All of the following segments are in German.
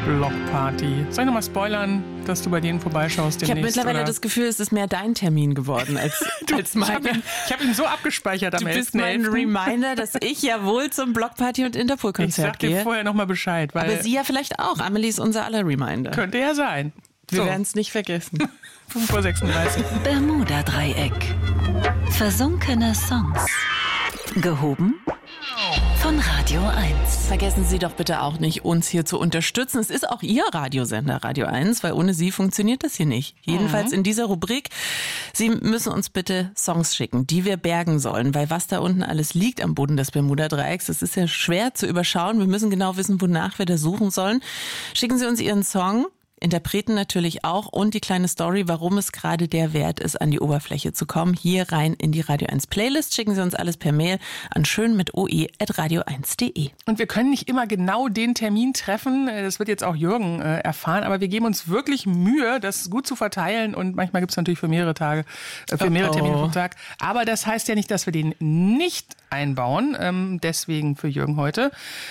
Blockparty. Soll ich nochmal spoilern, dass du bei denen vorbeischaust demnächst? Ich habe mittlerweile das Gefühl, es ist mehr dein Termin geworden als meiner. Ich habe ihn so abgespeichert am 11.11. Du bist mein Reminder, dass ich ja wohl zum Blockparty- und Interpol-Konzert gehe. Ich sag dir vorher nochmal Bescheid. Weil aber sie ja vielleicht auch. Amelie ist unser aller Reminder. Könnte ja sein. Wir werden es nicht vergessen. 5:36 Uhr. Bermuda-Dreieck. Versunkene Songs. Gehoben von Radio 1. Vergessen Sie doch bitte auch nicht, uns hier zu unterstützen. Es ist auch Ihr Radiosender, Radio 1, weil ohne Sie funktioniert das hier nicht. Jedenfalls in dieser Rubrik. Sie müssen uns bitte Songs schicken, die wir bergen sollen, weil was da unten alles liegt am Boden des Bermuda-Dreiecks, das ist ja schwer zu überschauen. Wir müssen genau wissen, wonach wir da suchen sollen. Schicken Sie uns Ihren Song. Interpreten natürlich auch und die kleine Story, warum es gerade der Wert ist, an die Oberfläche zu kommen. Hier rein in die Radio 1 Playlist. Schicken Sie uns alles per Mail an schön@radio1.de. Und wir können nicht immer genau den Termin treffen. Das wird jetzt auch Jürgen erfahren. Aber wir geben uns wirklich Mühe, das gut zu verteilen. Und manchmal gibt es natürlich für mehrere Tage, für mehrere Termine pro Tag. Aber das heißt ja nicht, dass wir den nicht einbauen. Deswegen für Jürgen heute.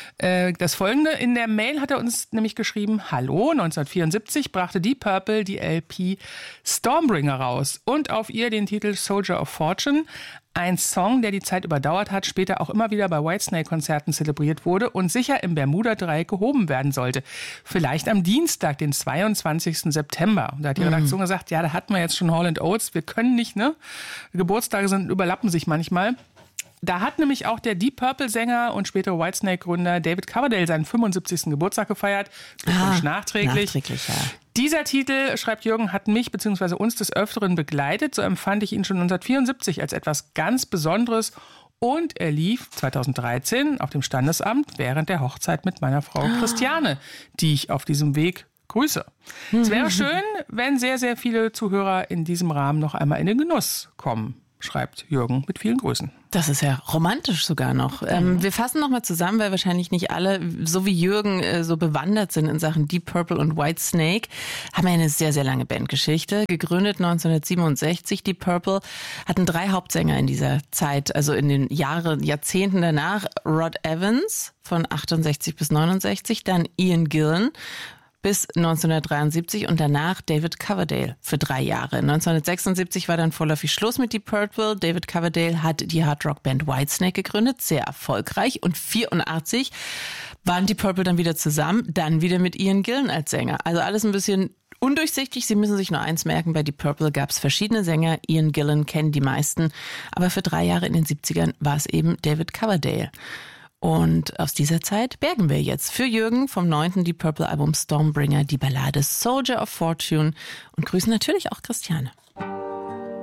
Das Folgende. In der Mail hat er uns nämlich geschrieben: Hallo, 1974 brachte Deep Purple die LP Stormbringer raus und auf ihr den Titel Soldier of Fortune. Ein Song, der die Zeit überdauert hat, später auch immer wieder bei Whitesnake-Konzerten zelebriert wurde und sicher im Bermuda-Dreieck gehoben werden sollte. Vielleicht am Dienstag, den 22. September. Und da hat die Redaktion gesagt, ja, da hatten wir jetzt schon Hall & Oates, wir können nicht, ne? Geburtstage überlappen sich manchmal. Da hat nämlich auch der Deep Purple-Sänger und spätere Whitesnake-Gründer David Coverdale seinen 75. Geburtstag gefeiert. Nachträglich. Ja. Dieser Titel, schreibt Jürgen, hat mich bzw. uns des Öfteren begleitet. So empfand ich ihn schon 1974 als etwas ganz Besonderes. Und er lief 2013 auf dem Standesamt während der Hochzeit mit meiner Frau Christiane, die ich auf diesem Weg grüße. Es wäre schön, wenn sehr, sehr viele Zuhörer in diesem Rahmen noch einmal in den Genuss kommen, schreibt Jürgen mit vielen Grüßen. Das ist ja romantisch sogar noch. Wir fassen nochmal zusammen, weil wahrscheinlich nicht alle, so wie Jürgen, so bewandert sind in Sachen Deep Purple und Whitesnake. Haben ja eine sehr, sehr lange Bandgeschichte. Gegründet 1967. Deep Purple hatten 3 Hauptsänger in dieser Zeit, also in den Jahrzehnten danach. Rod Evans von 68 bis 69, dann Ian Gillan bis 1973 und danach David Coverdale für 3 Jahre. 1976 war dann vorläufig Schluss mit Deep Purple. David Coverdale hat die Hardrock-Band Whitesnake gegründet, sehr erfolgreich. Und 1984 waren Deep Purple dann wieder zusammen, dann wieder mit Ian Gillan als Sänger. Also alles ein bisschen undurchsichtig. Sie müssen sich nur eins merken, bei Deep Purple gab es verschiedene Sänger. Ian Gillan kennen die meisten. Aber für 3 Jahre in den 70ern war es eben David Coverdale. Und aus dieser Zeit bergen wir jetzt für Jürgen vom 9. Deep Purple Album Stormbringer die Ballade Soldier of Fortune und grüßen natürlich auch Christiane.